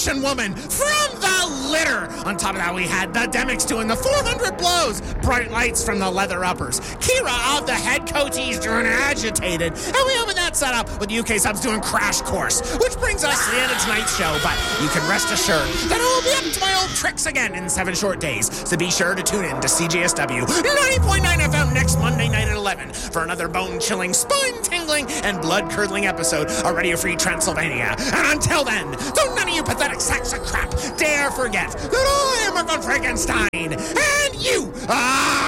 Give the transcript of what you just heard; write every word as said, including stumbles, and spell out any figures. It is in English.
Russian woman from the litter. On top of that, we had the Demics doing the four hundred blows, bright lights from the leather uppers, Kira of the head coatees doing agitated, and we open that setup with U K subs doing Crash Course, which brings us to the end of tonight's show, but you can rest assured that I will be up to my old tricks again in seven short days, so be sure to tune in to C J S W ninety point nine F M next Monday night at eleven for another bone-chilling, spine-tingling, and blood-curdling episode of Radio Free Transylvania. And until then, don't none of you pathetic sacks of crap dare forget that I am a Frankenstein, and you are